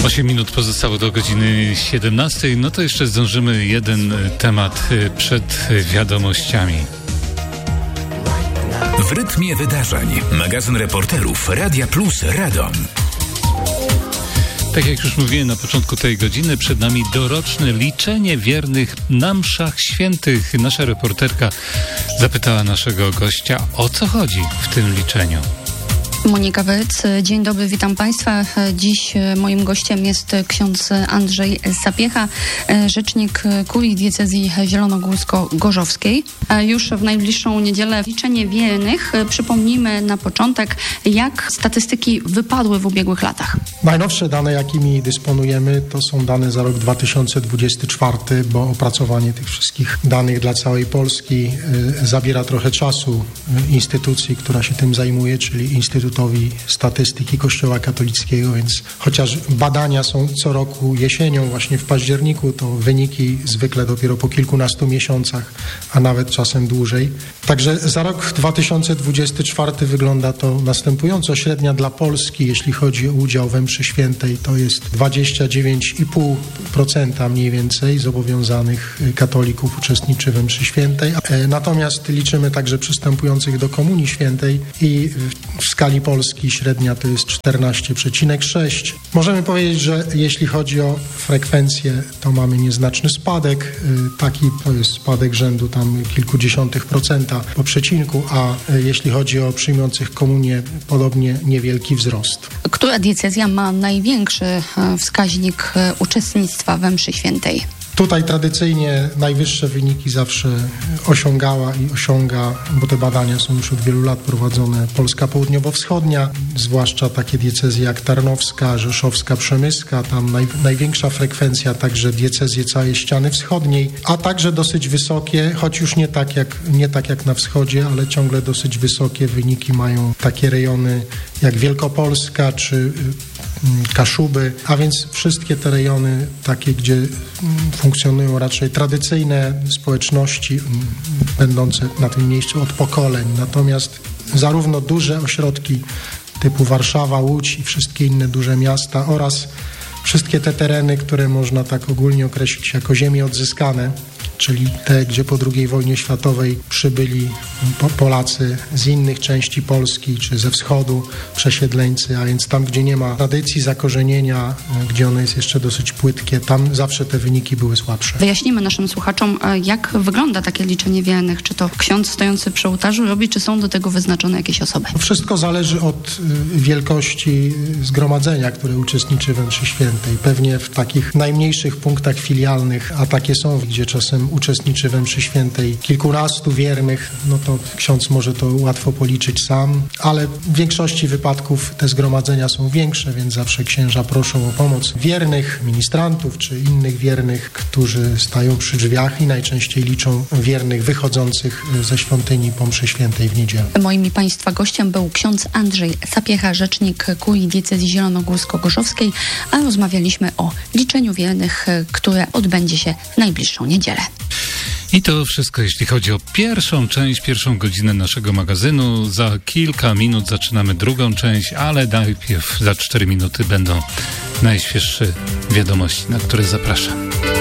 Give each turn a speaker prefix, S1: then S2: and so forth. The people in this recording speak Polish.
S1: 8 minut pozostało do godziny 17. No to jeszcze zdążymy jeden temat przed wiadomościami.
S2: W rytmie wydarzeń. Magazyn reporterów Radia Plus Radom.
S1: Tak jak już mówiłem na początku tej godziny, przed nami doroczne liczenie wiernych na mszach świętych. Nasza reporterka zapytała naszego gościa, o co chodzi w tym liczeniu.
S3: Monika Wyc, dzień dobry, witam Państwa. Dziś moim gościem jest ksiądz Andrzej Sapiecha, rzecznik kurii diecezji zielonogórsko-gorzowskiej. Już w najbliższą niedzielę liczenie wiernych. Przypomnijmy na początek, jak statystyki wypadły w ubiegłych latach.
S4: Najnowsze dane, jakimi dysponujemy, to są dane za rok 2024, bo opracowanie tych wszystkich danych dla całej Polski zabiera trochę czasu instytucji, która się tym zajmuje, czyli Instytutowi Statystyki Kościoła Katolickiego, więc chociaż badania są co roku jesienią, właśnie w październiku, to wyniki zwykle dopiero po kilkunastu miesiącach, a nawet czasem dłużej. Także za rok 2024 wygląda to następująco. Średnia dla Polski, jeśli chodzi o udział we mszy świętej, to jest 29,5% mniej więcej zobowiązanych katolików uczestniczy we mszy świętej. Natomiast liczymy także przystępujących do komunii świętej i w skali Polski średnia to jest 14,6. Możemy powiedzieć, że jeśli chodzi o frekwencję, to mamy nieznaczny spadek. Taki to jest spadek rzędu tam kilkudziesiątych procenta po przecinku, a jeśli chodzi o przyjmujących komunię, podobnie niewielki wzrost.
S3: Która diecezja ma największy wskaźnik uczestnictwa we mszy świętej?
S4: Tutaj tradycyjnie najwyższe wyniki zawsze osiągała i osiąga, bo te badania są już od wielu lat prowadzone, Polska Południowo-Wschodnia, zwłaszcza takie diecezje jak Tarnowska, Rzeszowska, Przemyska, tam największa frekwencja, także diecezje całej ściany wschodniej, a także dosyć wysokie, choć już nie tak jak na wschodzie, ale ciągle dosyć wysokie wyniki mają takie rejony jak Wielkopolska czy Kaszuby, a więc wszystkie te rejony takie, gdzie funkcjonują raczej tradycyjne społeczności będące na tym miejscu od pokoleń. Natomiast zarówno duże ośrodki typu Warszawa, Łódź i wszystkie inne duże miasta oraz wszystkie te tereny, które można tak ogólnie określić jako ziemie odzyskane, czyli te, gdzie po II wojnie światowej przybyli Polacy z innych części Polski czy ze wschodu, przesiedleńcy, a więc tam, gdzie nie ma tradycji zakorzenienia, gdzie ono jest jeszcze dosyć płytkie, tam zawsze te wyniki były słabsze.
S3: Wyjaśnimy naszym słuchaczom, jak wygląda takie liczenie wiernych. Czy to ksiądz stojący przy ołtarzu robi, czy są do tego wyznaczone jakieś osoby?
S4: Wszystko zależy od wielkości zgromadzenia, które uczestniczy we mszy świętej. Pewnie w takich najmniejszych punktach filialnych, a takie są, gdzie czasem uczestniczy we mszy świętej kilkunastu wiernych, no to ksiądz może to łatwo policzyć sam, ale w większości wypadków te zgromadzenia są większe, więc zawsze księża proszą o pomoc wiernych, ministrantów czy innych wiernych, którzy stają przy drzwiach i najczęściej liczą wiernych wychodzących ze świątyni po mszy świętej w niedzielę.
S3: Moim i Państwa gościem był ksiądz Andrzej Sapiecha, rzecznik kurii diecezji zielonogórsko-gorzowskiej, a rozmawialiśmy o liczeniu wiernych, które odbędzie się w najbliższą niedzielę.
S1: I to wszystko, jeśli chodzi o pierwszą godzinę naszego magazynu. Za kilka minut zaczynamy drugą część, ale najpierw za 4 minuty będą najświeższe wiadomości, na które zapraszam.